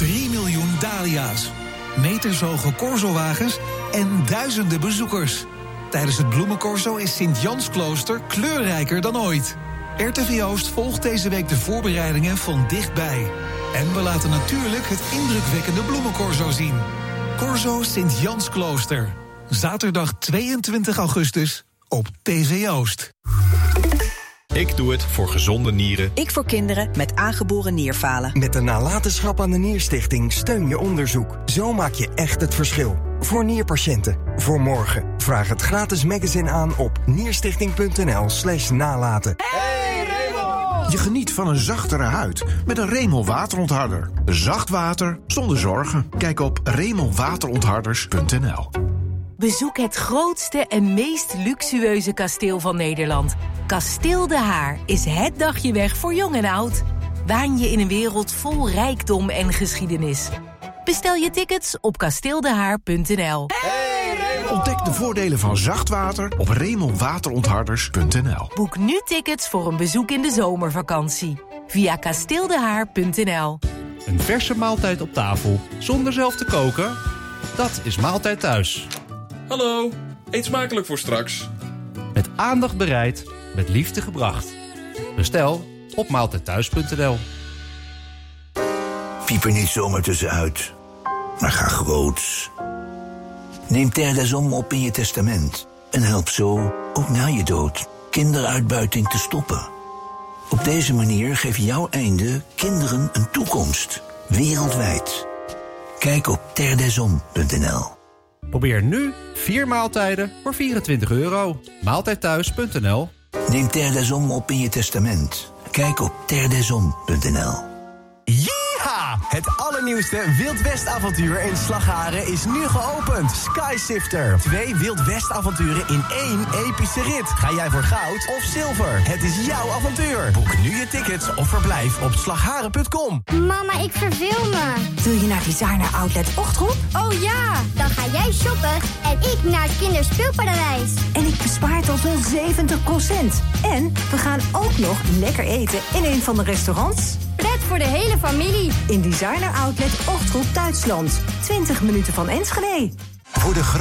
3 miljoen dahlia's, metershoge Corso-wagens en duizenden bezoekers. Tijdens het Bloemencorso is Sint-Jansklooster kleurrijker dan ooit. RTV Oost volgt deze week de voorbereidingen van dichtbij. En we laten natuurlijk het indrukwekkende Bloemencorso zien. Corso Sint-Jansklooster. Zaterdag 22 augustus op TV Oost. Ik doe het voor gezonde nieren. Ik voor kinderen met aangeboren nierfalen. Met de nalatenschap aan de Nierstichting steun je onderzoek. Zo maak je echt het verschil. Voor nierpatiënten. Voor morgen. Vraag het gratis magazine aan op nierstichting.nl/nalaten. Hey Remel! Je geniet van een zachtere huid met een Remel waterontharder. Zacht water zonder zorgen. Kijk op remelwaterontharders.nl. Bezoek het grootste en meest luxueuze kasteel van Nederland. Kasteel De Haar is het dagje weg voor jong en oud. Waan je in een wereld vol rijkdom en geschiedenis. Bestel je tickets op kasteeldehaar.nl. Ontdek de voordelen van zacht water op remelwaterontharders.nl. Boek nu tickets voor een bezoek in de zomervakantie. Via kasteeldehaar.nl. Een verse maaltijd op tafel zonder zelf te koken? Dat is Maaltijd Thuis. Hallo, eet smakelijk voor straks. Met aandacht bereid, met liefde gebracht. Bestel op maaltijdthuis.nl. Piep er niet zomaar tussenuit, maar ga groots. Neem Terre des Hommes op in je testament en help zo, ook na je dood, kinderuitbuiting te stoppen. Op deze manier geeft jouw einde kinderen een toekomst, wereldwijd. Kijk op terredeshommes.nl. Probeer nu 4 maaltijden voor €24. Maaltijdthuis.nl. Neem Terre des Hommes op in je testament. Kijk op terredeshommes.nl. Yeeha! Het allernieuwste Wild West avontuur in Slagharen is nu geopend. Skysifter. 2 Wild West avonturen in 1 epische rit. Ga jij voor goud of zilver? Het is jouw avontuur. Boek nu je tickets of verblijf op slagharen.com. Mama, ik verveel me. Wil je naar Designer Outlet Ochtroep? Oh ja, dan ga jij shoppen en ik naar het kinderspeelparadijs. En ik bespaar tot wel 70%. En we gaan ook nog lekker eten in een van de restaurants. Pret voor de hele familie. In Designer Outlet Ochtroep Duitsland. 20 minuten van Enschede. Voor de